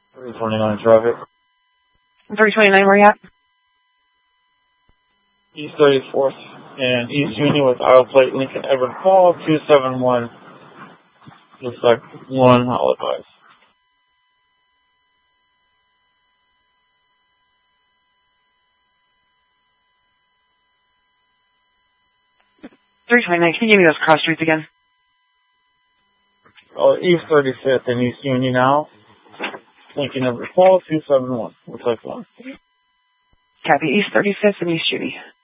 329 traffic. 329, where you at? East 34th and East Union with aisle plate Lincoln Edward Paul 271. Looks like one Holidays. Can you give me those cross streets again? East 35th and East Union now. Lincoln Edward Paul 271. Looks like one. Copy. East 35th and East Union.